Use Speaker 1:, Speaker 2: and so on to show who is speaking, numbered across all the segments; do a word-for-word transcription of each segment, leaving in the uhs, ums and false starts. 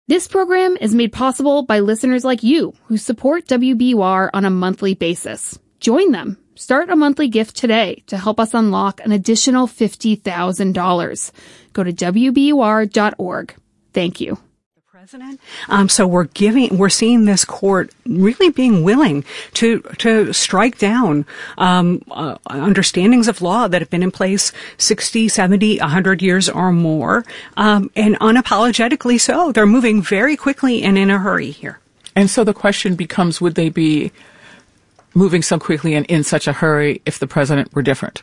Speaker 1: This program is made possible by listeners like you who support W B U R on a monthly basis. Join them. Start a monthly gift today to help us unlock an additional fifty thousand dollars. Go to W B U R dot org. Thank you.
Speaker 2: President. Um, so we're giving, we're seeing this court really being willing to to strike down um, uh, understandings of law that have been in place sixty, seventy, one hundred years or more, um, and unapologetically so. They're moving very quickly and in a hurry here.
Speaker 3: And so the question becomes, would they be moving so quickly and in such a hurry if the president were different?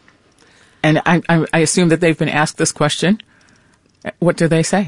Speaker 3: And I, I, I assume that they've been asked this question. What do they say?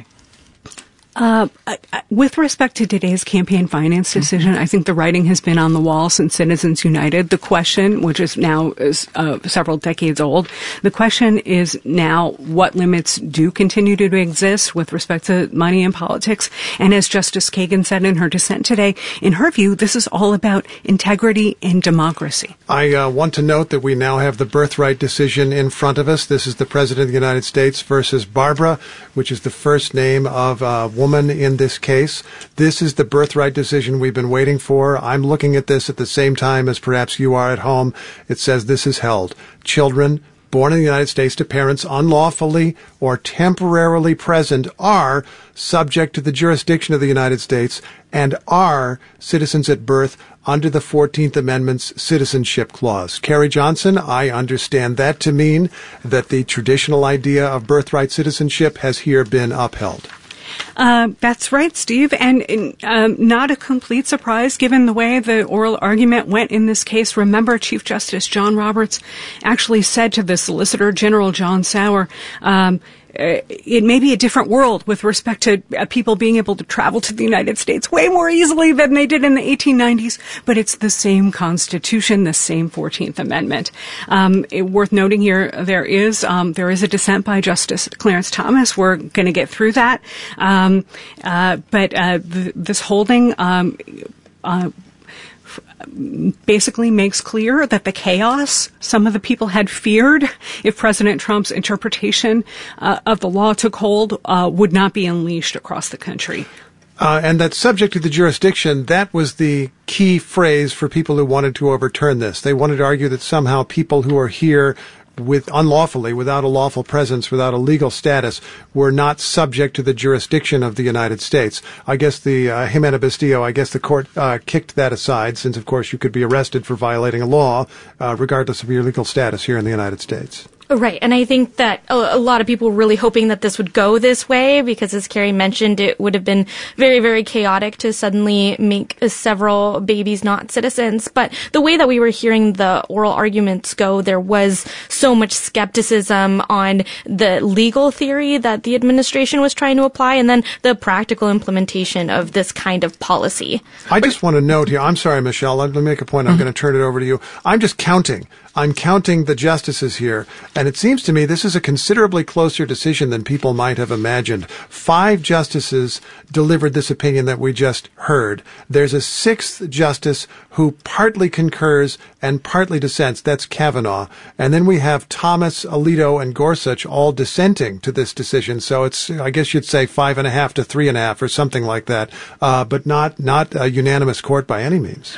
Speaker 2: Uh, with respect to today's campaign finance decision, I think the writing has been on the wall since Citizens United. The question, which is now is, uh, several decades old, the question is now what limits do continue to exist with respect to money in politics. And as Justice Kagan said in her dissent today, in her view, this is all about integrity and democracy.
Speaker 4: I uh, want to note that we now have the birthright decision in front of us. This is the President of the United States versus Barbara, which is the first name of a woman in this case. This is the birthright decision we've been waiting for. I'm looking at this at the same time as perhaps you are at home. It says this is held. Children born in the United States to parents unlawfully or temporarily present are subject to the jurisdiction of the United States and are citizens at birth under the fourteenth Amendment's Citizenship Clause. Carrie Johnson, I understand that to mean that the traditional idea of birthright citizenship has here been upheld.
Speaker 2: Uh, that's right, Steve, and um, not a complete surprise given the way the oral argument went in this case. Remember, Chief Justice John Roberts actually said to the Solicitor General John Sauer, um, it may be a different world with respect to uh, people being able to travel to the United States way more easily than they did in the eighteen nineties, but it's the same Constitution, the same fourteenth Amendment. Um, it, worth noting here, there is um, there is a dissent by Justice Clarence Thomas. We're going to get through that, um, uh, but uh, th- this holding. Um, uh, basically makes clear that the chaos some of the people had feared if President Trump's interpretation uh, of the law took hold uh, would not be unleashed across the country.
Speaker 4: Uh, and that subject to the jurisdiction, that was the key phrase for people who wanted to overturn this. They wanted to argue that somehow people who are here with unlawfully, without a lawful presence, without a legal status, were not subject to the jurisdiction of the United States. I guess the uh, Jimena Bustillo, I guess the court uh, kicked that aside, since of course you could be arrested for violating a law, uh, regardless of your legal status here in the United States.
Speaker 5: Right, and I think that a lot of people were really hoping that this would go this way because, as Carrie mentioned, it would have been very, very chaotic to suddenly make several babies not citizens. But the way that we were hearing the oral arguments go, there was so much skepticism on the legal theory that the administration was trying to apply and then the practical implementation of this kind of policy.
Speaker 4: I just want to note here, I'm sorry, Michelle, let me make a point. I'm mm-hmm. going to turn it over to you. I'm just counting. I'm counting the justices here, and it seems to me this is a considerably closer decision than people might have imagined. Five justices delivered this opinion that we just heard. There's a sixth justice who partly concurs and partly dissents. That's Kavanaugh. And then we have Thomas, Alito, and Gorsuch all dissenting to this decision. So it's, I guess you'd say five and a half to three and a half or something like that, uh, but not, not a unanimous court by any means.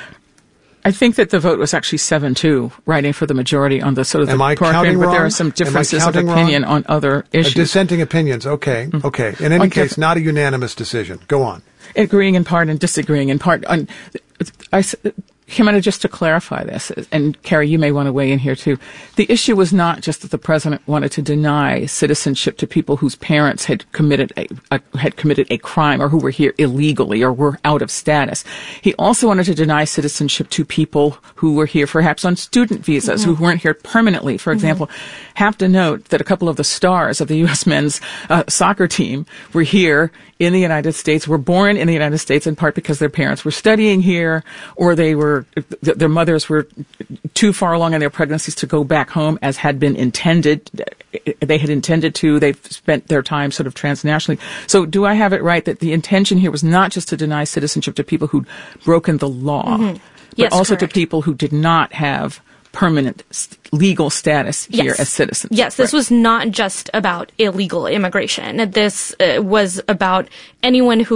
Speaker 3: I think that the vote was actually seven two, writing for the majority on the sort of the
Speaker 4: Am I counting
Speaker 3: but
Speaker 4: wrong?
Speaker 3: there are some differences of opinion
Speaker 4: wrong?
Speaker 3: on other issues.
Speaker 4: Uh, dissenting opinions, okay, mm-hmm. okay. In any okay. case, not a unanimous decision. Go on.
Speaker 3: Agreeing in part and disagreeing in part. On, I, Jimena, just to clarify this, and Carrie, you may want to weigh in here too, the issue was not just that the president wanted to deny citizenship to people whose parents had committed a, a had committed a crime or who were here illegally or were out of status. He also wanted to deny citizenship to people who were here perhaps on student visas, mm-hmm. who weren't here permanently. For example, mm-hmm. have to note that a couple of the stars of the U S men's uh, soccer team were here in the United States, were born in the United States in part because their parents were studying here or they were their mothers were too far along in their pregnancies to go back home as had been intended. They had intended to. They've spent their time sort of transnationally. So do I have it right that the intention here was not just to deny citizenship to people who'd broken the law, mm-hmm. but
Speaker 5: yes,
Speaker 3: also
Speaker 5: correct.
Speaker 3: to people who did not have permanent legal status here
Speaker 5: yes.
Speaker 3: as citizens?
Speaker 5: Yes, this
Speaker 3: right.
Speaker 5: was not just about illegal immigration. This uh, was about anyone who